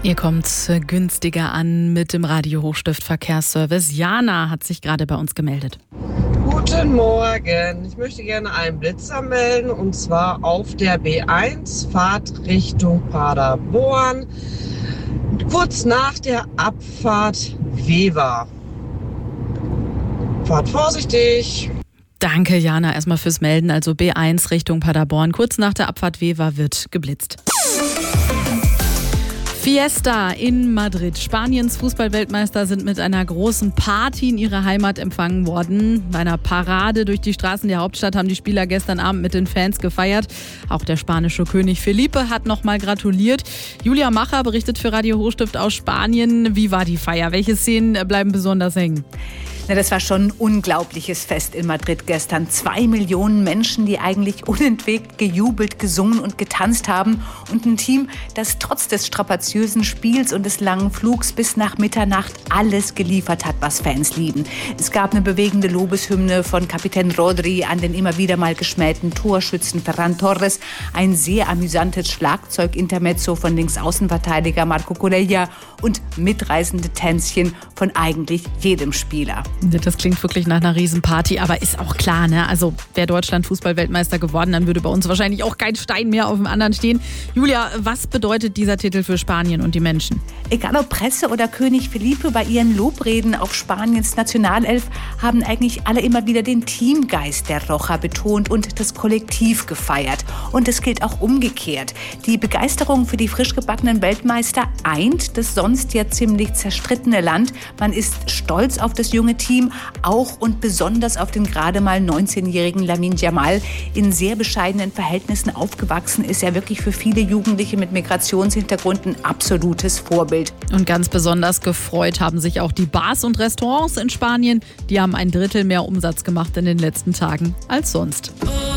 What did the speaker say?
Ihr kommt günstiger an mit dem Radio Hochstift Verkehrsservice. Jana hat sich gerade bei uns gemeldet. Guten Morgen. Ich möchte gerne einen Blitzer melden, und zwar auf der B1, Fahrt Richtung Paderborn, kurz nach der Abfahrt Wever. Fahrt vorsichtig. Danke, Jana, erstmal fürs Melden. Also B1 Richtung Paderborn, kurz nach der Abfahrt Wever wird geblitzt. Fiesta in Madrid. Spaniens Fußballweltmeister sind mit einer großen Party in ihrer Heimat empfangen worden. Bei einer Parade durch die Straßen der Hauptstadt haben die Spieler gestern Abend mit den Fans gefeiert. Auch der spanische König Felipe hat nochmal gratuliert. Julia Macher berichtet für Radio Hochstift aus Spanien. Wie war die Feier? Welche Szenen bleiben besonders hängen? Das war schon ein unglaubliches Fest in Madrid gestern. 2 Millionen Menschen, die eigentlich unentwegt gejubelt, gesungen und getanzt haben. Und ein Team, das trotz des strapaziösen Spiels und des langen Flugs bis nach Mitternacht alles geliefert hat, was Fans lieben. Es gab eine bewegende Lobeshymne von Kapitän Rodri an den immer wieder mal geschmähten Torschützen Ferran Torres. Ein sehr amüsantes Schlagzeugintermezzo von Linksaußenverteidiger Marco Corella und mitreißende Tänzchen von eigentlich jedem Spieler. Das klingt wirklich nach einer Riesenparty, aber ist auch klar, ne? Also wäre Deutschland Fußball-Weltmeister geworden, dann würde bei uns wahrscheinlich auch kein Stein mehr auf dem anderen stehen. Julia, was bedeutet dieser Titel für Spanien und die Menschen? Egal ob Presse oder König Felipe, bei ihren Lobreden auf Spaniens Nationalelf haben eigentlich alle immer wieder den Teamgeist der Roja betont und das Kollektiv gefeiert. Und es gilt auch umgekehrt. Die Begeisterung für die frisch gebackenen Weltmeister eint das sonst ja ziemlich zerstrittene Land. Man ist stolz auf das junge Team, auch und besonders auf den gerade mal 19-jährigen Lamine Yamal. In sehr bescheidenen Verhältnissen aufgewachsen, ist er wirklich für viele Jugendliche mit Migrationshintergrund ein absolutes Vorbild. Und ganz besonders gefreut haben sich auch die Bars und Restaurants in Spanien. Die haben 1/3 mehr Umsatz gemacht in den letzten Tagen als sonst.